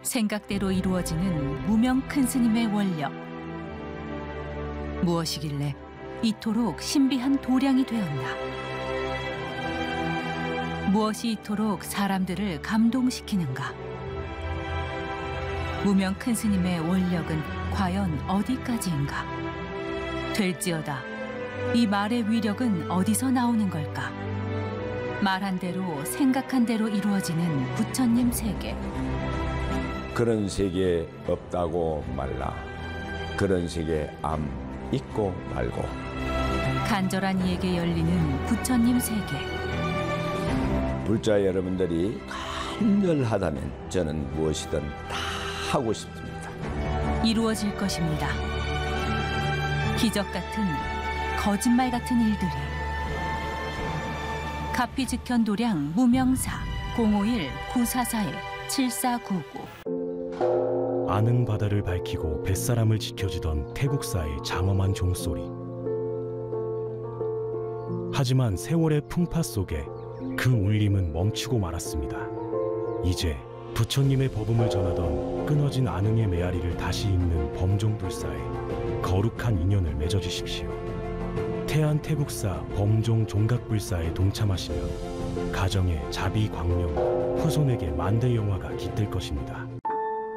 생각대로 이루어지는 무명 큰 스님의 원력. 무엇이길래 이토록 신비한 도량이 되었나? 무엇이 이토록 사람들을 감동시키는가? 무명 큰 스님의 원력은 과연 어디까지인가? 될지어다. 이 말의 위력은 어디서 나오는 걸까? 말한 대로 생각한 대로 이루어지는 부처님 세계. 그런 세계 없다고 말라. 그런 세계 암 있고 말고. 간절한 이에게 열리는 부처님 세계. 불자 여러분들이 간절하다면 저는 무엇이든 다 하고 싶습니다. 이루어질 것입니다. 기적 같은, 거짓말 같은 일들이. 가피즉현도량 무명사 051-944-7499. 아는 바다를 밝히고 뱃사람을 지켜주던 태국사의 장엄한 종소리. 하지만 세월의 풍파 속에 그 울림은 멈추고 말았습니다. 이제 부처님의 법음을 전하던 끊어진 안흥의 메아리를 다시 잇는 범종불사에 거룩한 인연을 맺어주십시오. 태안 태국사 범종 종각불사에 동참하시면 가정의 자비 광명, 후손에게 만대 영화가 깃들 것입니다.